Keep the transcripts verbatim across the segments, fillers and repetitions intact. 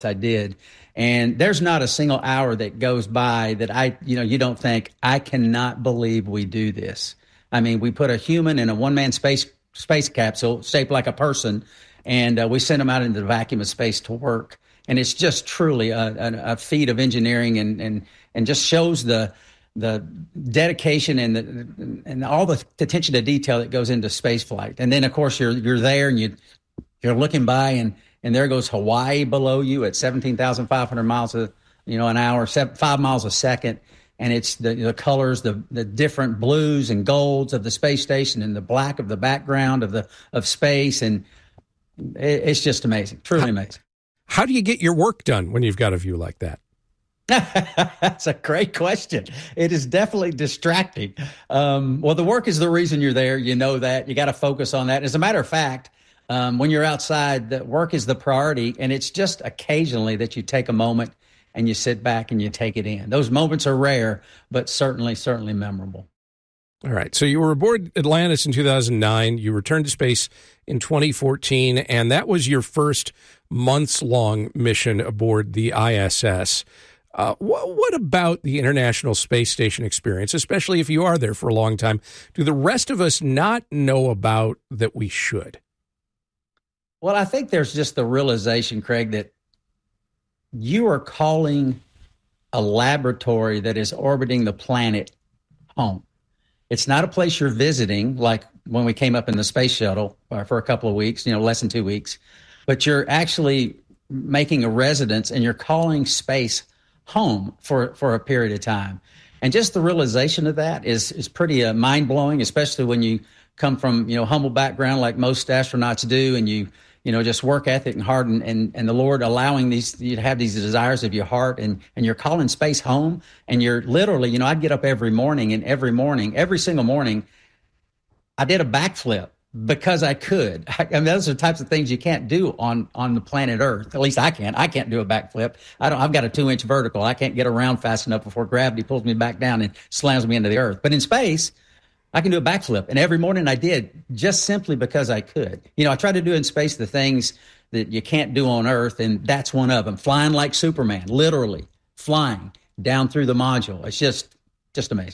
I did. And there's not a single hour that goes by that I, you know, you don't think, I cannot believe we do this. I mean, we put a human in a one-man space space capsule shaped like a person, and uh, we send them out into the vacuum of space to work. And it's just truly a, a, a feat of engineering, and, and, and just shows the the dedication and the, and all the attention to detail that goes into space flight. And then, of course, you're you're there and you you're looking by, and and there goes Hawaii below you at seventeen thousand five hundred miles a you know an hour, seven, five miles a second. And it's the, the colors, the the different blues and golds of the space station, and the black of the background of the of space, and it, it's just amazing, truly amazing. How do you get your work done when you've got a view like that? That's a great question. It is definitely distracting. Um, well, the work is the reason you're there. You know that. You got to focus on that. As a matter of fact, um, when you're outside, the work is the priority, and it's just occasionally that you take a moment and you sit back and you take it in. Those moments are rare, but certainly, certainly memorable. All right. So you were aboard Atlantis in two thousand nine. You returned to space in twenty fourteen, and that was your first months-long mission aboard the I S S. Uh, wh- what about the International Space Station experience, especially if you are there for a long time, do the rest of us not know about that we should? Well, I think there's just the realization, Craig, that you are calling a laboratory that is orbiting the planet home. It's not a place you're visiting, like when we came up in the space shuttle uh, for a couple of weeks, you know, less than two weeks, but you're actually making a residence, and you're calling space home for, for a period of time. And just the realization of that is, is pretty uh, mind-blowing, especially when you come from, you know, humble background like most astronauts do, and you, you know, just work ethic and hard, and, and, and the Lord allowing these, you to have these desires of your heart, and, and you're calling space home, and you're literally, you know, I'd get up every morning, and every morning, every single morning, I did a backflip because I could. I, I mean, those are the types of things you can't do on, on the planet Earth. At least I can't. I can't do a backflip. I don't, I've got a two inch vertical. I can't get around fast enough before gravity pulls me back down and slams me into the Earth. But in space, I can do a backflip. And every morning I did, just simply because I could. You know, I try to do in space the things that you can't do on Earth, and that's one of them. Flying like Superman, literally flying down through the module. It's just, just amazing.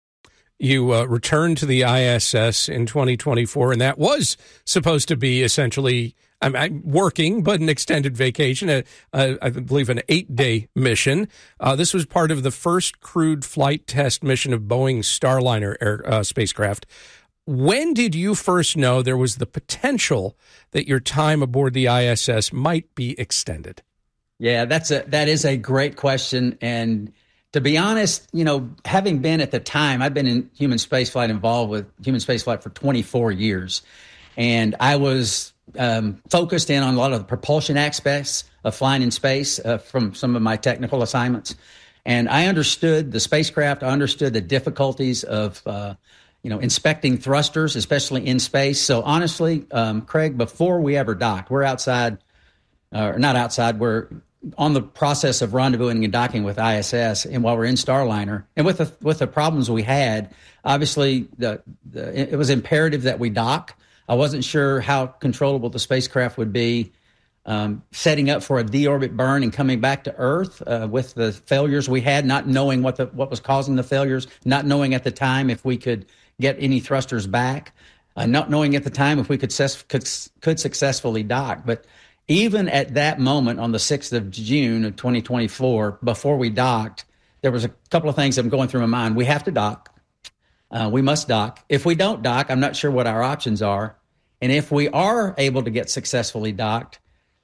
You uh, returned to the I S S in twenty twenty-four, and that was supposed to be essentially, I'm, I'm working, but an extended vacation, a, a, I believe an eight-day mission. Uh, this was part of the first crewed flight test mission of Boeing's Starliner air, uh, spacecraft. When did you first know there was the potential that your time aboard the I S S might be extended? Yeah, that's a that is a great question, and to be honest, you know, having been at the time, I've been in human spaceflight, involved with human spaceflight for twenty-four years. And I was um, focused in on a lot of the propulsion aspects of flying in space uh, from some of my technical assignments. And I understood the spacecraft. I understood the difficulties of, uh, you know, inspecting thrusters, especially in space. So honestly, um, Craig, before we ever docked, we're outside, uh, or not outside, we're on the process of rendezvousing and docking with I S S, and while we're in Starliner, and with the with the problems we had, obviously the, the it was imperative that we dock. I wasn't sure how controllable the spacecraft would be, um, setting up for a deorbit burn and coming back to Earth uh, with the failures we had, not knowing what the what was causing the failures, not knowing at the time if we could get any thrusters back, uh, not knowing at the time if we could ses- could, could successfully dock, but even at that moment on the sixth of June of twenty twenty-four, before we docked, there was a couple of things that I'm going through my mind. We have to dock. Uh, we must dock. If we don't dock, I'm not sure what our options are. And if we are able to get successfully docked,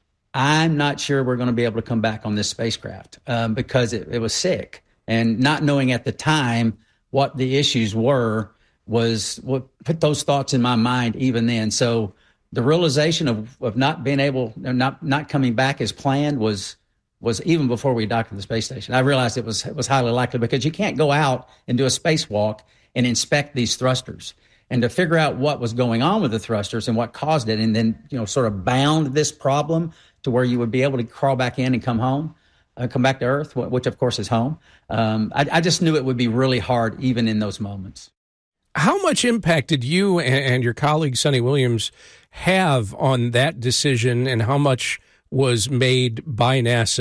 I'm not sure we're going to be able to come back on this spacecraft um, because it, it was sick. And not knowing at the time what the issues were was what put those thoughts in my mind even then. So the realization of, of not being able, not not coming back as planned was was even before we docked at the space station. I realized it was it was highly likely because you can't go out and do a spacewalk and inspect these thrusters and to figure out what was going on with the thrusters and what caused it, and then you know sort of bound this problem to where you would be able to crawl back in and come home, uh, come back to Earth, which of course is home. Um, I, I just knew it would be really hard even in those moments. How much impact did you and, and your colleague Sonny Williams have on that decision, and how much was made by NASA